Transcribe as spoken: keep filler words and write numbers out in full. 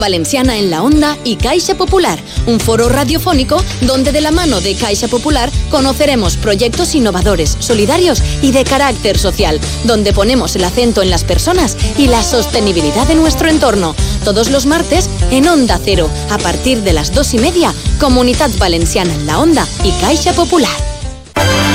Valenciana en la Onda y Caixa Popular, un foro radiofónico donde de la mano de Caixa Popular conoceremos proyectos innovadores, solidarios y de carácter social, donde ponemos el acento en las personas y la sostenibilidad de nuestro entorno. Todos los martes en Onda Cero, a partir de las dos y media, Comunidad Valenciana en la Onda y Caixa Popular.